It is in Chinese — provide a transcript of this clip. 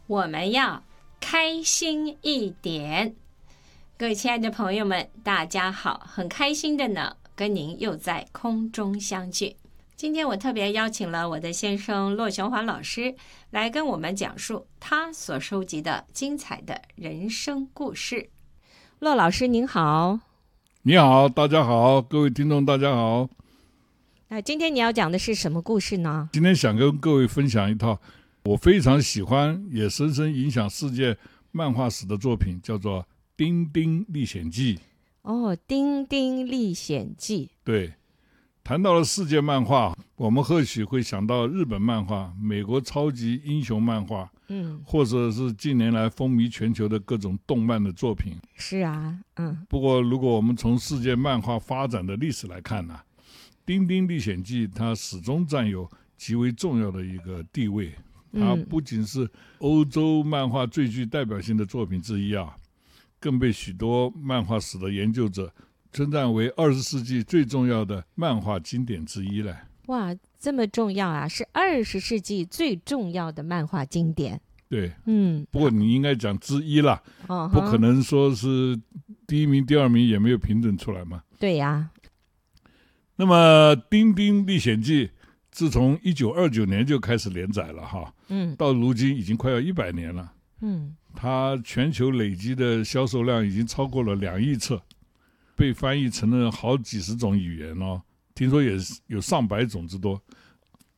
我们要开心一点。各位亲爱的朋友们，大家好，很开心的呢，跟您又在空中相聚。今天我特别邀请了我的先生骆雄华老师来跟我们讲述他所收集的精彩的人生故事。骆老师您好。 你好，大家好，各位听众大家好。 那今天你要讲的是什么故事呢？ 今天想跟各位分享一套我非常喜欢也深深影响世界漫画史的作品，叫做《丁丁历险记》。 哦，《丁丁历险记》。 对，谈到了世界漫画，我们或许会想到日本漫画、美国超级英雄漫画，或者是近年来风靡全球的各种动漫的作品。 是啊， 不过如果我们从世界漫画发展的历史来看呢，丁丁历险记它始终占有极为重要的一个地位。它不仅是欧洲漫画最具代表性的作品之一啊，更被许多漫画史的研究者称赞为20世纪最重要的漫画经典之一了。 哇，这么重要啊，是20世纪最重要的漫画经典。 对，不过你应该讲之一啦，不可能说是第一名第二名也没有评准出来嘛。 对呀。 那么《丁丁历险记》自从1929年就开始连载了哈，到如今已经快要100年了，它全球累积的销售量已经超过了2亿册，被翻译成了好几十种语言哦，听说也有上百种之多。